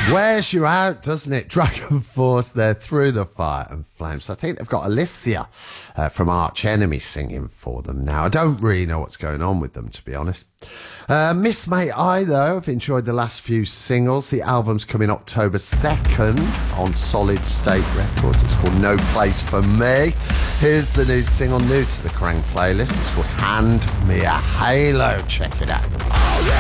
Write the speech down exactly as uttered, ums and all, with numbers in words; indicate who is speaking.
Speaker 1: Wears you out, doesn't it? Dragon Force, they're through the fire and flames. I think they've got Alicia uh, from Arch Enemy singing for them now. I don't really know what's going on with them, to be honest. Uh, Miss May I, though, I've enjoyed the last few singles. The album's coming October second on Solid State Records. It's called No Place For Me. Here's the new single, new to the Krang playlist. It's called Hand Me a Halo. Check it out.